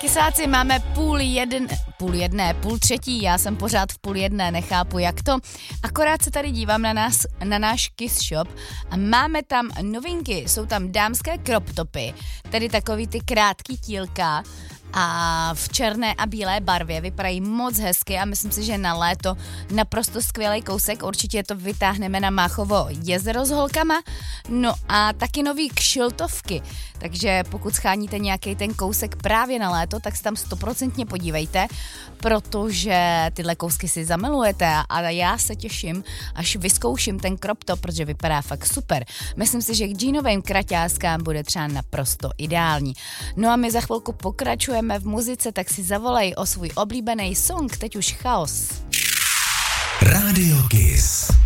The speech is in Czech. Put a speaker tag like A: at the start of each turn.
A: Kysáci, máme půl třetí, já jsem pořád v 12:30, nechápu jak to. Akorát se tady dívám na náš Kiss Shop a máme tam novinky, jsou tam dámské crop topy, tedy takový ty krátký tílka a v černé a bílé barvě, vypadají moc hezky a myslím si, že na léto naprosto skvělý kousek, určitě to vytáhneme na Máchovo jezero s holkama, no a taky nový kšiltovky, takže pokud scháníte nějaký ten kousek právě na léto, tak se tam 100% podívejte, protože tyhle kousky si zamilujete a já se těším, až vyzkouším ten crop top, protože vypadá fakt super. Myslím si, že k džínovým kraťáskám bude třeba naprosto ideální. No a my za chvilku pokračujeme v muzice, tak si zavolej o svůj oblíbený song, teď už Chaos.
B: Radio Kiss.